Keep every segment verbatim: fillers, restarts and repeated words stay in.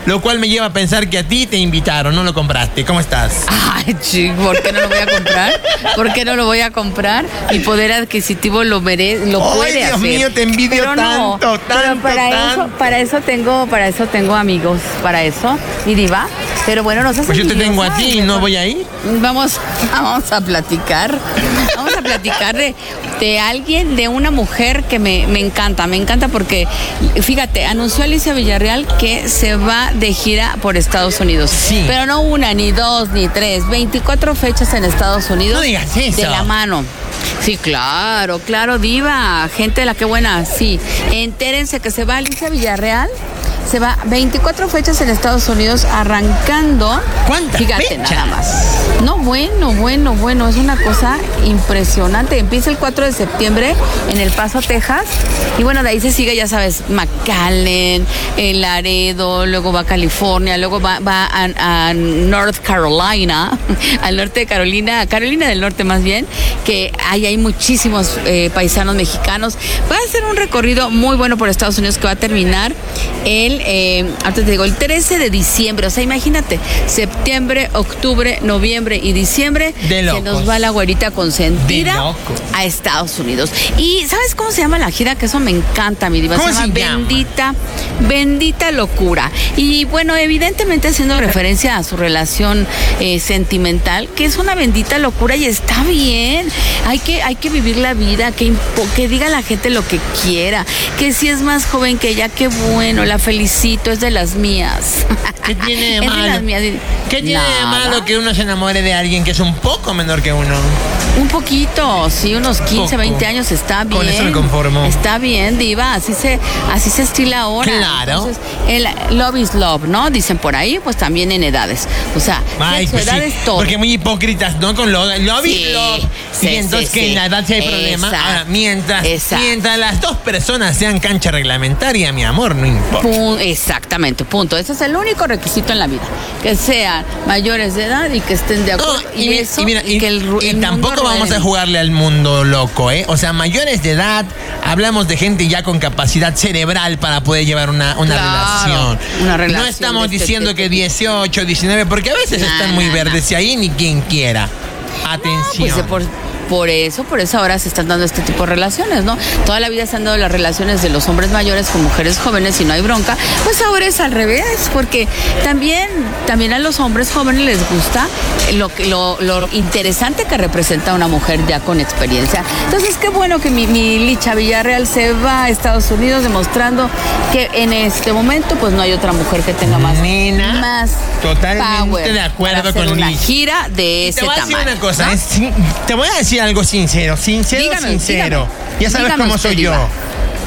lo cual me lleva a pensar que a ti te invitaron, no lo compraste. ¿Cómo estás? Ay, chico, ¿por qué no lo voy a comprar? ¿Por qué no lo voy a comprar? Mi poder adquisitivo lo merece, lo Ay, puede Dios hacer. mío, te envidio Pero no, tanto, pero tanto, para tanto. eso, para eso tengo, para eso tengo amigos, para eso, mi diva. Pero bueno, no sé. Pues yo te tengo a ti y no voy a ir. Vamos, vamos a platicar. Vamos a platicar de, de alguien, de una mujer que me, me encanta, me encanta porque, fíjate, anunció Alicia Villarreal que se va de gira por Estados Unidos. Sí. Pero no una, ni dos, ni tres, veinticuatro fechas en Estados Unidos. No digas eso. De la mano. Sí, claro, claro, diva. Gente de la que buena, sí. Entérense que se va Alicia Villarreal. Se va veinticuatro fechas en Estados Unidos, arrancando. ¿Cuántas Fíjate, fechas? nada más. No, bueno, bueno, bueno, es una cosa impresionante. Empieza el cuatro de septiembre en El Paso, Texas. Y bueno, de ahí se sigue, ya sabes, McAllen, el Laredo, luego va a California, luego va, va a, a North Carolina, al norte de Carolina, Carolina del Norte más bien, que ahí hay muchísimos eh, paisanos mexicanos. Va a ser un recorrido muy bueno por Estados Unidos que va a terminar el, eh, antes te digo, el trece de diciembre. O sea, imagínate, septiembre, octubre, noviembre y diciembre, De locos. se nos va la güerita consentida De locos. a Estados Unidos. ¿Y sabes cómo se llama la gira? Que eso me encanta, mi diva. ¿Cómo se llama se llama? Bendita, Bendita Locura. Y bueno, evidentemente haciendo referencia a su relación eh, sentimental, que es una bendita locura y está bien. Hay que, hay que vivir la vida, que, impo- que diga la gente lo que quiera, que si es más joven que ella, qué bueno, la felicito, es de las mías. ¿Qué tiene de Es de malo? las mías. ¿Qué tiene de Nada. malo que uno se enamore de alguien que es un poco menor que uno? Un poquito, sí, unos quince, Poco. veinte años está bien. Con eso me conformo. Está bien, diva, así se, así se estila ahora. Claro. Entonces, el love is love, ¿no? Dicen por ahí, pues también en edades. O sea, Ay, su pues edad sí, es todo. porque muy hipócritas, ¿no? Con lo love Sí, is love. sí, y entonces sí, que sí. en la edad sí hay problema. Exacto. Ahora, mientras, Exacto. mientras las dos personas sean cancha reglamentaria, mi amor, no importa. Pun- exactamente, punto. Ese es el único requisito en la vida. Que sean mayores de edad y que estén de acuerdo. No, y, mi- eso, y mira, y, que el, ru- y el tampoco mundo vamos ruede. a jugarle al mundo loco, ¿eh? O sea, mayores de edad, hablamos de gente ya con capacidad cerebral para poder llevar una, una, Claro, relación. una relación No estamos de este diciendo tipo. que dieciocho, diecinueve, porque a veces Nah, están muy nah, verdes y ahí ni quien quiera. Atención. Pues de por, por eso, por eso ahora se están dando este tipo de relaciones, ¿no? Toda la vida se han dado las relaciones de los hombres mayores con mujeres jóvenes y no hay bronca. Pues ahora es al revés, porque también, también a los hombres jóvenes les gusta lo, que- lo, lo interesante que representa una mujer ya con experiencia. Entonces, qué bueno que mi, mi Licha Villarreal se va a Estados Unidos demostrando que en este momento pues no hay otra mujer que tenga más, Nena, más totalmente power de acuerdo para hacer con una Liz. gira de Y ese te voy a decir tamaño, una cosa, ¿no? es sin- te voy a decir algo sincero, sincero, Dígame, sincero. dígame. Ya sabes Dígame cómo usted, soy yo. diva.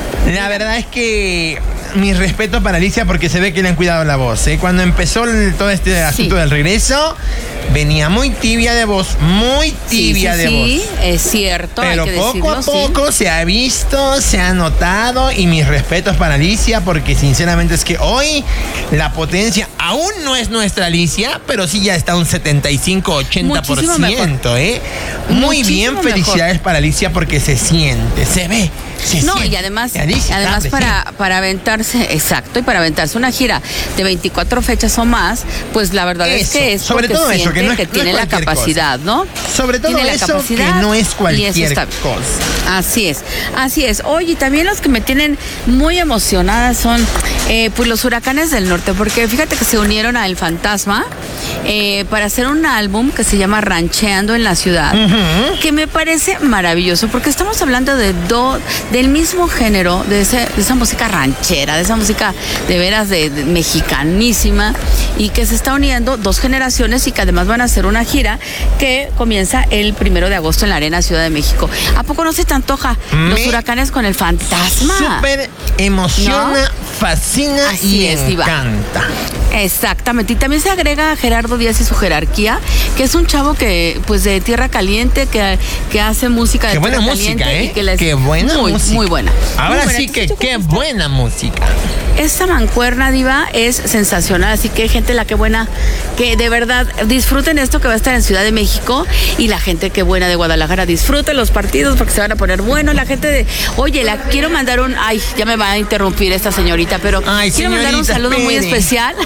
La verdad es que mi respeto para Alicia porque se ve que le han cuidado la voz. ¿eh? Cuando empezó el- todo este asunto del regreso, venía muy tibia de voz, muy tibia sí, sí, de sí, voz. es cierto, Pero hay que poco a decirlo, sí. poco se ha visto, se ha notado y mis respetos para Alicia porque sinceramente es que hoy la potencia aún no es nuestra Alicia, pero sí ya está un setenta y cinco ochenta por ciento, Muchísimo ¿eh? Muy bien, Muchísimo felicidades mejor. para Alicia porque se siente, se ve, se No, siente. y además, Y Alicia además está para, para aventarse, exacto, y para aventarse una gira de veinticuatro fechas o más, pues la verdad es Eso, que es sobre porque todo eso, que siente no es- que no es tiene la cualquier capacidad, ¿no? Sobre todo Tiene la eso capacidad que no es y eso cualquier está- cosa. Así es, así es. Oye, también los que me tienen muy emocionada son eh, pues los Huracanes del Norte, porque fíjate que se unieron a El Fantasma eh, para hacer un álbum que se llama Rancheando en la Ciudad, que me parece maravilloso, porque estamos hablando de do, del mismo género, de, ese, de esa música ranchera, de esa música de veras de, de mexicanísima, y que se está uniendo dos generaciones y que además van a hacer una gira que comienza el primero de agosto en la Arena Ciudad de México. ¿A poco no se te antoja los Me Huracanes con El Fantasma? Súper emociona, ¿No? fascina Así y es, diva. encanta. Exactamente, y también se agrega a Gerardo Díaz y su jerarquía, que es un chavo que, pues de tierra caliente, que, que hace música de Qué buena tierra música, caliente ¿eh? y que la es Qué buena muy, música. muy buena. Ahora Muy buena. sí Entonces, que yo creo qué esta- buena música. Esta mancuerna, diva, es sensacional, así que gente la que buena, que de verdad disfruten esto que va a estar en Ciudad de México, y la gente que buena de Guadalajara disfruten los partidos porque se van a poner buenos. La gente de, oye, la quiero mandar un, ay, ya me va a interrumpir esta señorita, pero Ay, quiero mandar un señorita, saludo muy espere. especial